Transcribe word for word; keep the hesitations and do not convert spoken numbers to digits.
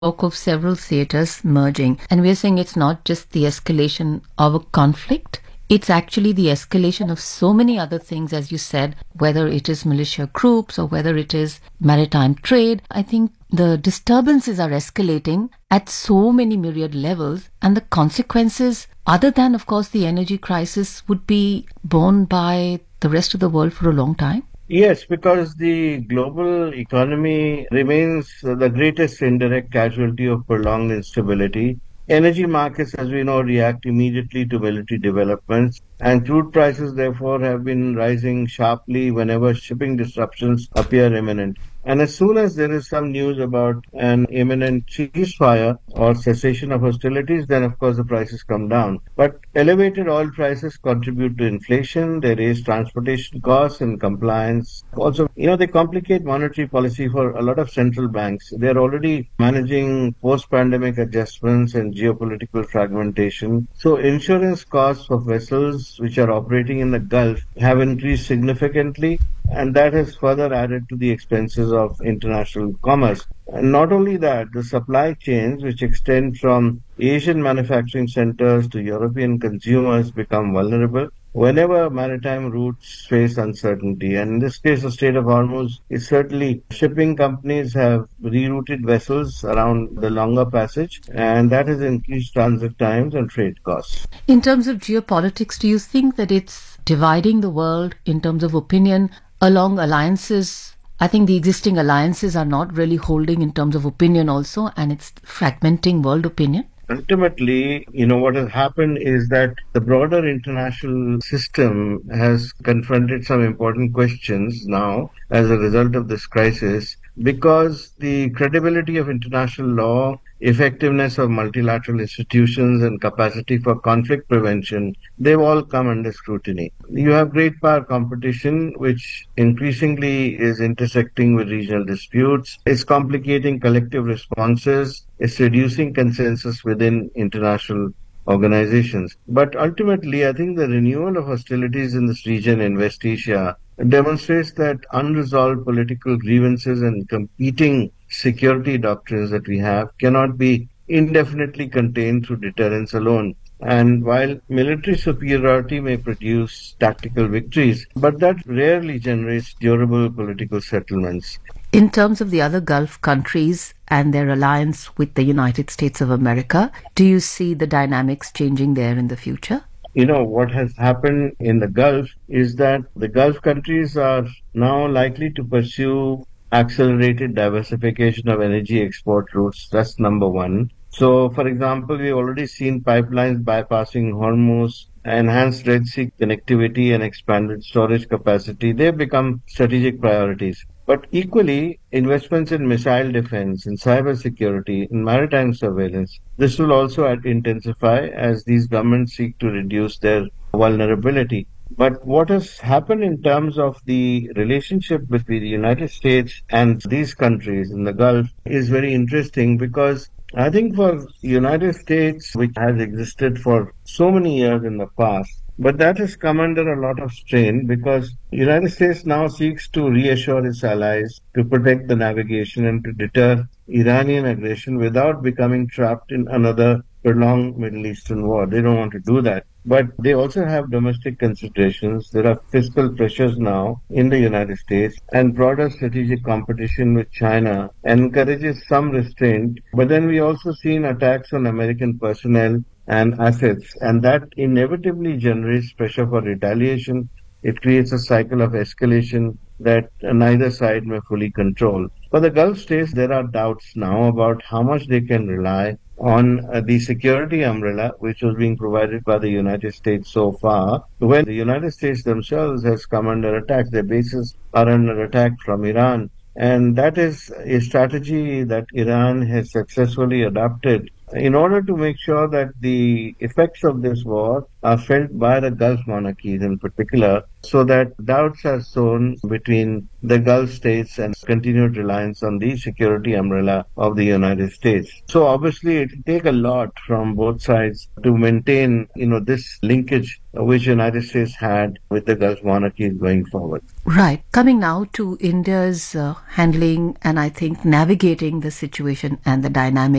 talk of several theaters merging, and we're saying it's not just the escalation of a conflict. It's actually the escalation of so many other things, as you said, whether it is militia groups or whether it is maritime trade. I think the disturbances are escalating at so many myriad levels, and the consequences, other than, of course, the energy crisis, would be borne by the rest of the world for a long time. Yes, because the global economy remains the greatest indirect casualty of prolonged instability. Energy markets, as we know, react immediately to military developments, and crude prices, therefore, have been rising sharply whenever shipping disruptions appear imminent. And as soon as there is some news about an imminent ceasefire or cessation of hostilities, then of course the prices come down. But elevated oil prices contribute to inflation, they raise transportation costs and compliance. Also, you know, they complicate monetary policy for a lot of central banks. They're already managing post-pandemic adjustments and geopolitical fragmentation. So insurance costs for vessels which are operating in the Gulf have increased significantly, and that has further added to the expenses of international commerce. And not only that, the supply chains, which extend from Asian manufacturing centers to European consumers, become vulnerable whenever maritime routes face uncertainty. And in this case, the Strait of Hormuz is certainly, shipping companies have rerouted vessels around the longer passage, and that has increased transit times and freight costs. In terms of geopolitics, do you think that it's dividing the world in terms of opinion along alliances? I think the existing alliances are not really holding in terms of opinion also, and it's fragmenting world opinion. Ultimately, you know, what has happened is that the broader international system has confronted some important questions now as a result of this crisis, because the credibility of international law, effectiveness of multilateral institutions, and capacity for conflict prevention, they've all come under scrutiny. You have great power competition, which increasingly is intersecting with regional disputes. It's complicating collective responses. It's reducing consensus within international organizations. But ultimately, I think the renewal of hostilities in this region in West Asia demonstrates that unresolved political grievances and competing security doctrines that we have cannot be indefinitely contained through deterrence alone. And while military superiority may produce tactical victories, but that rarely generates durable political settlements. In terms of the other Gulf countries and their alliance with the United States of America, do you see the dynamics changing there in the future? You know, what has happened in the Gulf is that the Gulf countries are now likely to pursue accelerated diversification of energy export routes. That's number one. So, for example, we've already seen pipelines bypassing Hormuz, enhanced Red Sea connectivity, and expanded storage capacity. They've become strategic priorities. But equally, investments in missile defense, in cybersecurity, in maritime surveillance, this will also intensify as these governments seek to reduce their vulnerability. But what has happened in terms of the relationship between the United States and these countries in the Gulf is very interesting, because I think for the United States, which has existed for so many years in the past, but that has come under a lot of strain, because the United States now seeks to reassure its allies, to protect the navigation, and to deter Iranian aggression without becoming trapped in another prolonged Middle Eastern war. They don't want to do that. But they also have domestic considerations. There are fiscal pressures now in the United States, and broader strategic competition with China encourages some restraint. But then we also seen attacks on American personnel and assets, and that inevitably generates pressure for retaliation. It creates a cycle of escalation that neither side may fully control. For the Gulf states, there are doubts now about how much they can rely on uh, the security umbrella which was being provided by the United States so far, when the United States themselves has come under attack. Their bases are under attack from Iran. And that is a strategy that Iran has successfully adopted in order to make sure that the effects of this war are felt by the Gulf monarchies in particular, so that doubts are sown between the Gulf states and continued reliance on the security umbrella of the United States. So obviously it will take a lot from both sides to maintain, you know, this linkage which the United States had with the Gulf monarchies going forward. Right. Coming now to India's uh, handling and I think navigating the situation and the dynamic